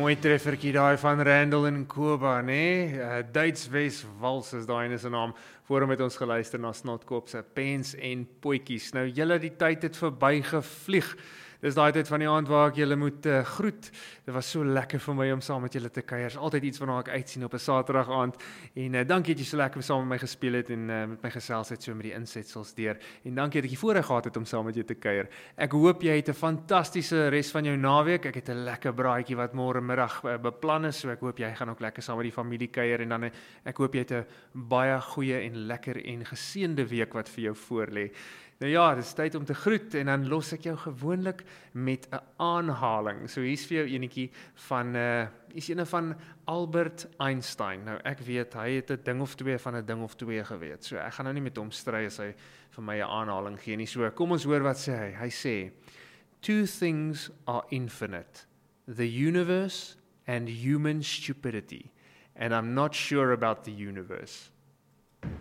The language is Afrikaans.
mooi treffertjie daai van Randall en Koba, né? Duits Wes Wals is daai in sy naam. Voor hom het ons geluister na Snotkop se Pens en Potjies. Nou julle die tyd het verbygevlieg. Dis daai tyd van die aand waar ek julle moet groet. Dit was so lekker vir my om saam met julle te kuier. Is altyd iets waarna ek uitsien op 'n Saterdag aand. En dankie dat jy so lekker saam met my gespeel het en met my gesels het so met die insetsels deur. En dankie dat ek die voorreg gehad het om saam met jou te kuier. Ek hoop jy het 'n fantastiese res van jou naweek. Ek het 'n lekker braaitjie wat môre middag beplan is, so ek hoop jy gaan ook lekker saam met die familie kuier en dan ek hoop jy het 'n baie goeie en lekker en geseënde week wat vir jou voorlê. Nou ja, dit is tyd om te groet en dan los ek jou gewoonlik met 'n aanhaling. So hier's vir jou enetjie van is ene van Albert Einstein. Nou ek weet hy het 'n ding of twee van 'n ding of twee geweet. So ek gaan nou nie met hom stry as hy vir my 'n aanhaling gee nie. So kom ons hoor wat sê hy. Hy sê: "Two things are infinite: the universe and human stupidity. And I'm not sure about the universe."